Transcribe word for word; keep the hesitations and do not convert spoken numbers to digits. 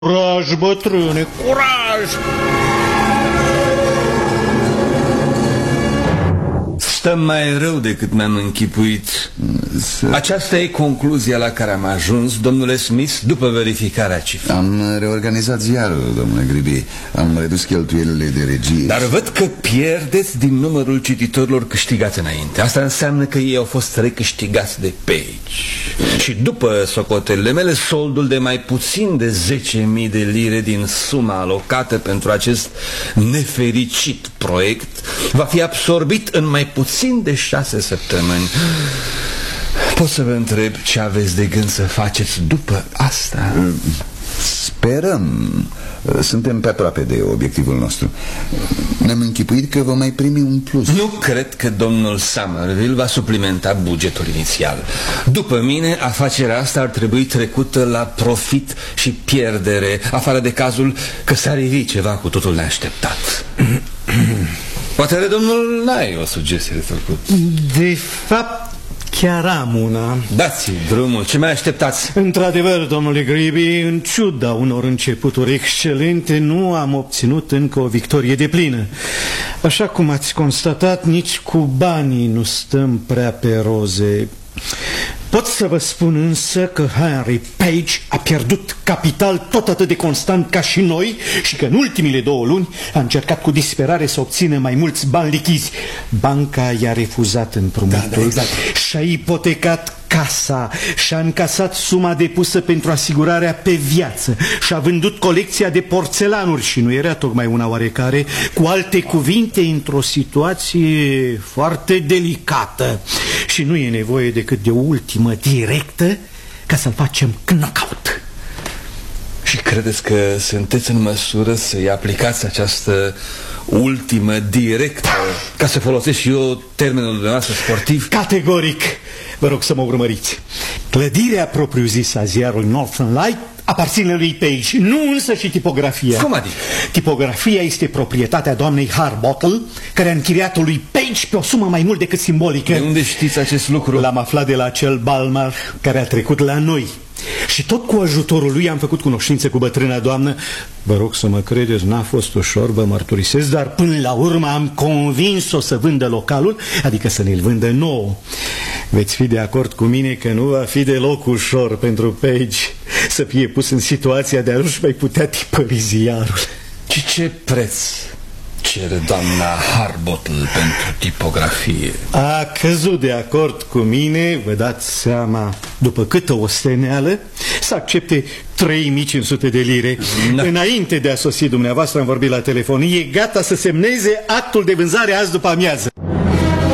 Curaj, bătrâne, curaj! Stăm mai rău decât mi-am închipuit. Aceasta e concluzia la care am ajuns, domnule Smith, după verificarea cifrei. Am reorganizat ziarul, domnule Gribi. Am redus cheltuielile de regie. Dar văd că pierdeți din numărul cititorilor câștigați înainte. Asta înseamnă că ei au fost recâștigați de Page. Și după socotelile mele, soldul de mai puțin de zece mii de lire din suma alocată pentru acest nefericit proiect va fi absorbit în mai puțin de șase săptămâni. Pot să vă întreb ce aveți de gând să faceți după asta? Sperăm. Suntem pe aproape de obiectivul nostru. Ne-am închipuit că vom mai primi un plus. Nu cred că domnul Somerville va suplimenta bugetul inițial. După mine, afacerea asta ar trebui trecută la profit și pierdere, afară de cazul că s-ar ivi ceva cu totul neașteptat. Poate are domnul Nye o sugestie de făcut. De fapt, chiar am una. Dați-i drumul, ce mai așteptați? Într-adevăr, domnule Gribi, în ciuda unor începuturi excelente, nu am obținut încă o victorie deplină. Așa cum ați constatat, nici cu banii nu stăm prea pe roze. Pot să vă spun însă că Henry Page a pierdut capital tot atât de constant ca și noi și că în ultimile două luni a încercat cu disperare să obțină mai mulți bani lichizi. Banca i-a refuzat împrumutul, da, da, exact. Și-a ipotecat casa, și-a încasat suma depusă pentru asigurarea pe viață, și-a vândut colecția de porțelanuri și nu era tocmai una oarecare. Cu alte cuvinte, într-o situație foarte delicată. Și nu e nevoie decât de o ultimă directă ca să-l facem knockout. Și credeți că sunteți în măsură să-i aplicați această ultimă directă, ca să folosesc și eu termenul dumneavoastră sportiv? Categoric. Vă rog să mă urmăriți. Clădirea propriu-zisă a ziarului Northern Light aparține lui Page, nu însă și tipografia. Cum adică? Tipografia este proprietatea doamnei Harbottle, care a închiriat-o lui Page pe o sumă mai mult decât simbolică. De unde știți acest lucru? L-am aflat de la acel Balmar care a trecut la noi. Și tot cu ajutorul lui am făcut cunoștință cu bătrâna doamnă. Vă rog să mă credeți, n-a fost ușor, vă mărturisesc, dar până la urmă am convins-o să vândă localul, adică să ne-l vândă nouă. Veți fi de acord cu mine că nu va fi deloc ușor pentru Page să fie pus în situația de a nu-și mai putea tipări ziarul. Și ce preț cere doamna Harbottle pentru tipografie? A căzut de acord cu mine, vă dați seama, după câtă osteneală, să accepte trei mii cinci sute de lire. Da. Înainte de a sosi dumneavoastră am vorbit la telefon. E gata să semneze actul de vânzare azi după amiază.